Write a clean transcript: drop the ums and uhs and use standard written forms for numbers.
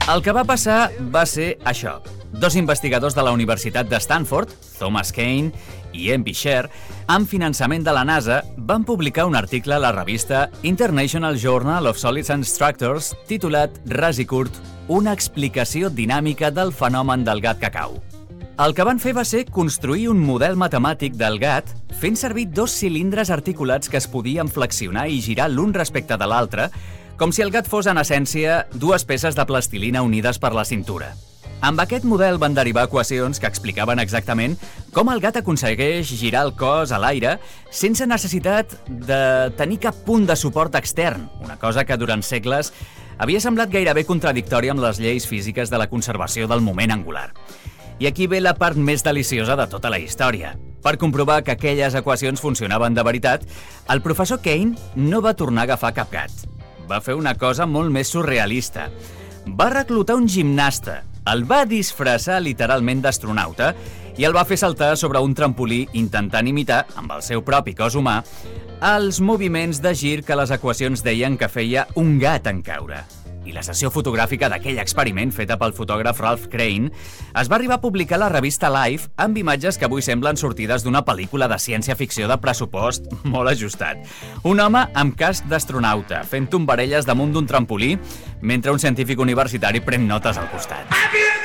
El que va passar va ser això. Dos investigadors de la Universitat de Stanford, Thomas Kane i Ian Bisher, amb finançament de la NASA, van publicar un article a la revista International Journal of Solids and Structures titulat Ras i curt, una explicació dinàmica del fenomen del gat cacau. El que van fer va ser construir un model matemàtic del gat fent servir dos cilindres articulats que es podien flexionar i girar l'un respecte de l'altre, com si el gat fos, en essència, dues peces de plastilina unides per la cintura. Amb aquest model van derivar equacions que explicaven exactament com el gat aconsegueix girar el cos a l'aire sense necessitat de tenir cap punt de suport extern, una cosa que durant segles havia semblat gairebé contradictòria amb les lleis físiques de la conservació del moment angular. I aquí ve la part més deliciosa de tota la història. Per comprovar que aquelles equacions funcionaven de veritat, el professor Kane no va tornar a agafar cap gat. Va fer una cosa molt més surrealista. Va reclutar un gimnasta, el va disfressar literalment d'astronauta i el va fer saltar sobre un trampolí intentant imitar, amb el seu propi cos humà, els moviments de gir que les equacions deien que feia un gat en caure. I la sessió fotogràfica d'aquell experiment feta pel fotògraf Ralph Crane es va arribar a publicar a la revista Life amb imatges que avui semblen sortides d'una pel·lícula de ciència-ficció de pressupost molt ajustat. Un home amb casc d'astronauta fent tombarelles damunt d'un trampolí mentre un científic universitari pren notes al costat.